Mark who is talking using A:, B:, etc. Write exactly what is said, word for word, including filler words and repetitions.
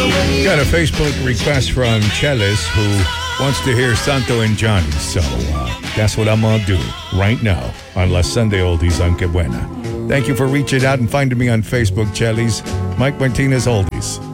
A: Got a Facebook request from Chelis who wants to hear Santo and Johnny. So uh, that's what I'm going to do right now on La Sunday Oldies on Que Buena. Thank you for reaching out and finding me on Facebook, Chelis. Mike Martinez Oldies.